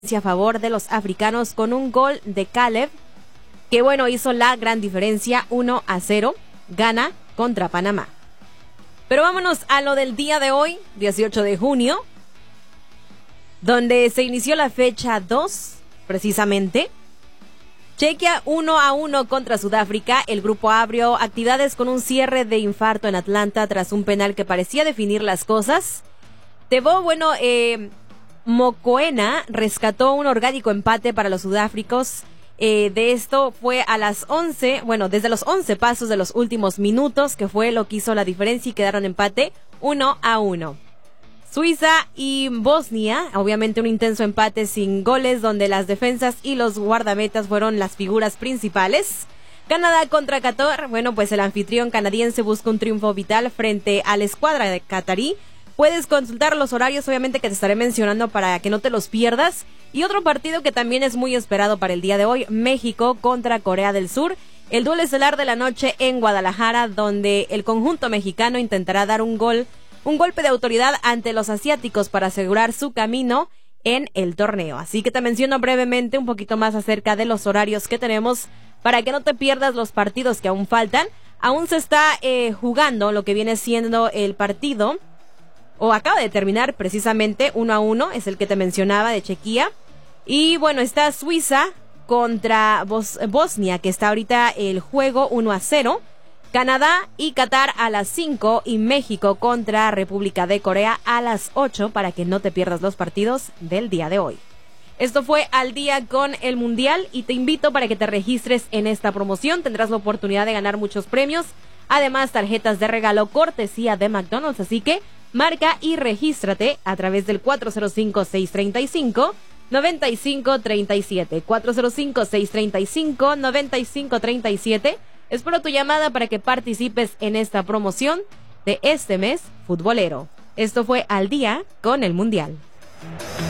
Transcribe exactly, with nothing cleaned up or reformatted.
a favor de los africanos con un gol de Caleb, que bueno, hizo la gran diferencia. Uno a cero, gana contra Panamá. Pero vámonos a lo del día de hoy, dieciocho de junio, donde se inició la fecha dos, precisamente. Chequia uno a uno contra Sudáfrica. El grupo abrió actividades con un cierre de infarto en Atlanta tras un penal que parecía definir las cosas. Tebo, bueno, eh, Mokoena rescató un orgánico empate para los sudáfricos. Eh, de esto fue a las once, bueno, desde los once pasos de los últimos minutos, que fue lo que hizo la diferencia y quedaron empate uno a uno. Suiza y Bosnia, obviamente un intenso empate sin goles, donde las defensas y los guardametas fueron las figuras principales. Canadá contra Qatar, bueno, pues el anfitrión canadiense busca un triunfo vital frente a la escuadra de catarí. Puedes consultar los horarios, obviamente, que te estaré mencionando para que no te los pierdas. Y otro partido que también es muy esperado para el día de hoy, México contra Corea del Sur. El duelo estelar de la noche en Guadalajara, donde el conjunto mexicano intentará dar un gol, un golpe de autoridad ante los asiáticos para asegurar su camino en el torneo. Así que te menciono brevemente un poquito más acerca de los horarios que tenemos para que no te pierdas los partidos que aún faltan. Aún se está eh, jugando lo que viene siendo el partido, o acaba de terminar precisamente uno a uno, es el que te mencionaba de Chequia. Y bueno, está Suiza contra Bos- Bosnia, que está ahorita el juego uno a cero. Canadá y Qatar a las cinco y México contra República de Corea a las ocho, para que no te pierdas los partidos del día de hoy. Esto fue Al Día con el Mundial y te invito para que te registres en esta promoción. Tendrás la oportunidad de ganar muchos premios, además tarjetas de regalo cortesía de McDonald's, así que marca y regístrate a través del cuatro cero cinco, seis tres cinco, nueve cinco tres siete, cuatro cero cinco, seis tres cinco, nueve cinco tres siete. Espero tu llamada para que participes en esta promoción de este mes futbolero. Esto fue Al Día con el Mundial.